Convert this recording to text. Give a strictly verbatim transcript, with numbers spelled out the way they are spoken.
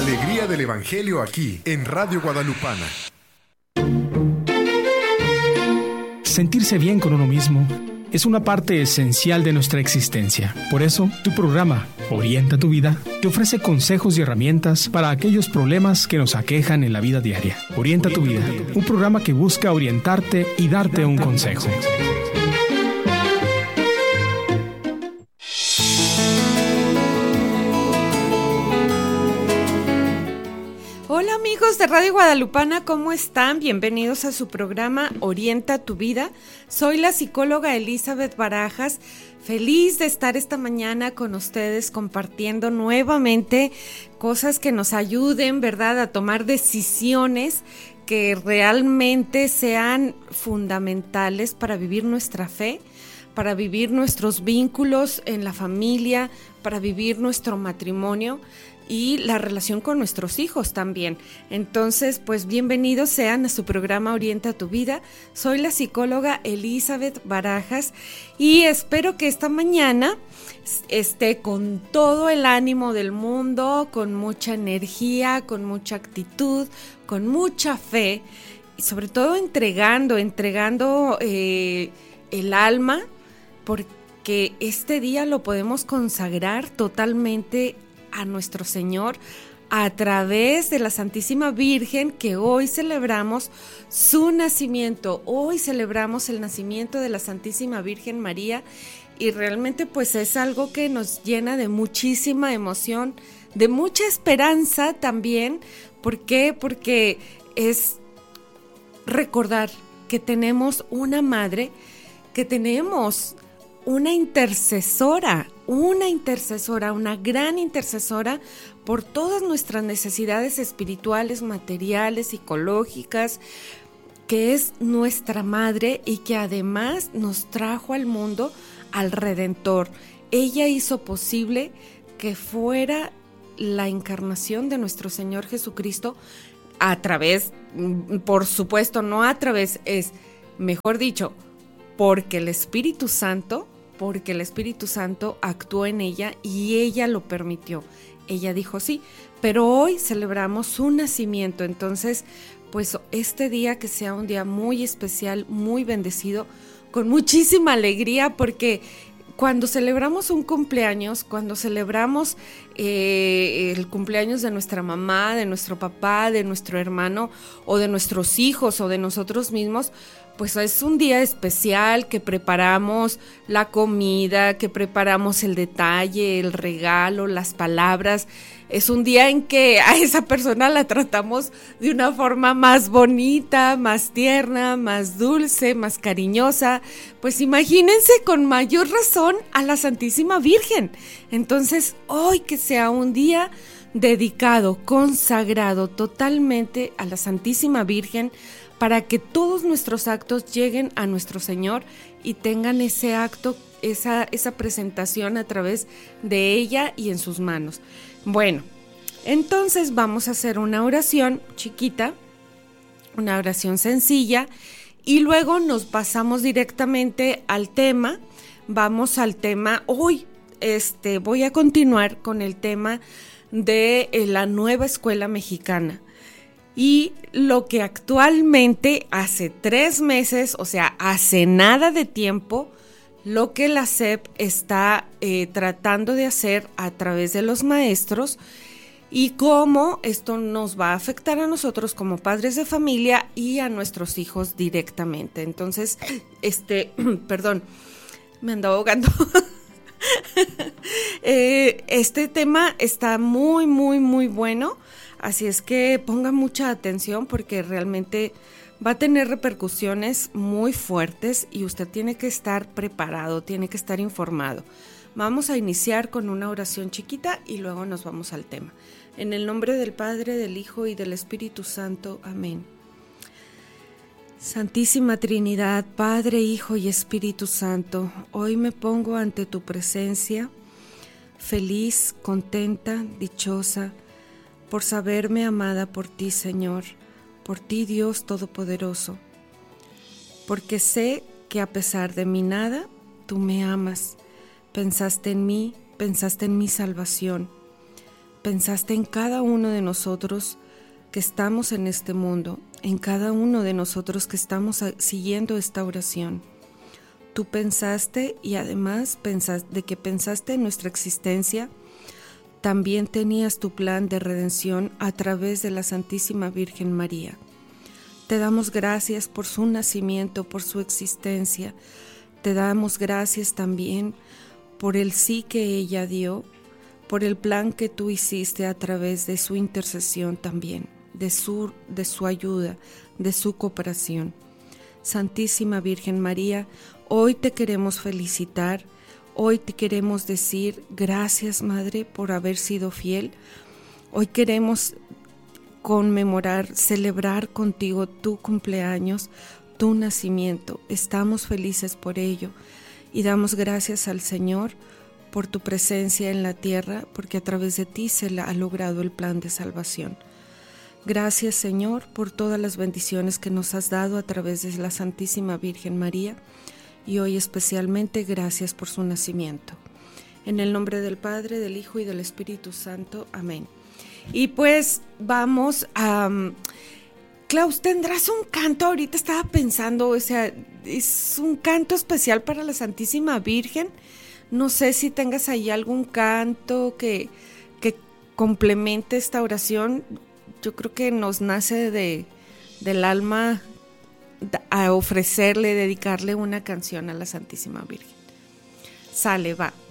alegría del Evangelio aquí, en Radio Guadalupana. Sentirse bien con uno mismo es una parte esencial de nuestra existencia. Por eso, tu programa, Orienta tu Vida, te ofrece consejos y herramientas para aquellos problemas que nos aquejan en la vida diaria. Orienta tu Vida, un programa que busca orientarte y darte un consejo. Hola amigos de Radio Guadalupana, ¿cómo están? Bienvenidos a su programa Orienta tu Vida. Soy la psicóloga Elizabeth Barajas, feliz de estar esta mañana con ustedes compartiendo nuevamente cosas que nos ayuden, ¿verdad?, a tomar decisiones que realmente sean fundamentales para vivir nuestra fe, para vivir nuestros vínculos en la familia, para vivir nuestro matrimonio y la relación con nuestros hijos también. Entonces, pues bienvenidos sean a su programa Orienta tu Vida. Soy la psicóloga Elizabeth Barajas y espero que esta mañana esté con todo el ánimo del mundo, con mucha energía, con mucha actitud, con mucha fe y sobre todo entregando, entregando eh, el alma, porque este día lo podemos consagrar totalmente a nuestro Señor a través de la Santísima Virgen, que hoy celebramos su nacimiento. Hoy celebramos el nacimiento de la Santísima Virgen María y realmente pues es algo que nos llena de muchísima emoción, de mucha esperanza también. ¿Por qué? Porque es recordar que tenemos una madre, que tenemos una intercesora, una intercesora, una gran intercesora por todas nuestras necesidades espirituales, materiales, psicológicas, que es nuestra madre y que además nos trajo al mundo al Redentor. Ella hizo posible que fuera la encarnación de nuestro Señor Jesucristo a través, por supuesto, no a través, es mejor dicho, porque el Espíritu Santo porque el Espíritu Santo actuó en ella y ella lo permitió. Ella dijo sí, pero hoy celebramos su nacimiento. Entonces, pues este día que sea un día muy especial, muy bendecido, con muchísima alegría, porque cuando celebramos un cumpleaños, cuando celebramos eh, el cumpleaños de nuestra mamá, de nuestro papá, de nuestro hermano o de nuestros hijos o de nosotros mismos, pues es un día especial que preparamos la comida, que preparamos el detalle, el regalo, las palabras. Es un día en que a esa persona la tratamos de una forma más bonita, más tierna, más dulce, más cariñosa. Pues imagínense con mayor razón a la Santísima Virgen. Entonces, hoy que sea un día dedicado, consagrado totalmente a la Santísima Virgen, para que todos nuestros actos lleguen a nuestro Señor y tengan ese acto, esa, esa presentación a través de ella y en sus manos. Bueno, entonces vamos a hacer una oración chiquita, una oración sencilla, y luego nos pasamos directamente al tema. Vamos al tema, hoy este, voy a continuar con el tema de la nueva escuela mexicana. Y lo que actualmente hace tres meses, o sea, hace nada de tiempo, lo que la S E P está eh, tratando de hacer a través de los maestros y cómo esto nos va a afectar a nosotros como padres de familia y a nuestros hijos directamente. Entonces, este, perdón, me ando ahogando. eh, este tema está muy, muy, muy bueno. Así es que ponga mucha atención porque realmente va a tener repercusiones muy fuertes y usted tiene que estar preparado, tiene que estar informado. Vamos a iniciar con una oración chiquita y luego nos vamos al tema. En el nombre del Padre, del Hijo y del Espíritu Santo. Amén. Santísima Trinidad, Padre, Hijo y Espíritu Santo, hoy me pongo ante tu presencia, feliz, contenta, dichosa, por saberme amada por ti, Señor, por ti, Dios Todopoderoso, porque sé que a pesar de mi nada, tú me amas, pensaste en mí, pensaste en mi salvación, pensaste en cada uno de nosotros que estamos en este mundo, en cada uno de nosotros que estamos siguiendo esta oración. Tú pensaste, y además pensaste, de que pensaste en nuestra existencia, también tenías tu plan de redención a través de la Santísima Virgen María. Te damos gracias por su nacimiento, por su existencia. Te damos gracias también por el sí que ella dio, por el plan que tú hiciste a través de su intercesión también, de su, de su ayuda, de su cooperación. Santísima Virgen María, hoy te queremos felicitar, hoy te queremos decir gracias, Madre, por haber sido fiel. Hoy queremos conmemorar, celebrar contigo tu cumpleaños, tu nacimiento. Estamos felices por ello y damos gracias al Señor por tu presencia en la tierra, porque a través de ti se ha logrado el plan de salvación. Gracias, Señor, por todas las bendiciones que nos has dado a través de la Santísima Virgen María, y hoy especialmente gracias por su nacimiento. En el nombre del Padre, del Hijo y del Espíritu Santo. Amén. Y pues vamos a... Um, Klaus, ¿tendrás un canto? Ahorita estaba pensando, o sea, es un canto especial para la Santísima Virgen. No sé si tengas ahí algún canto que, que complemente esta oración. Yo creo que nos nace de, del alma a ofrecerle, dedicarle una canción a la Santísima Virgen. Sale, va.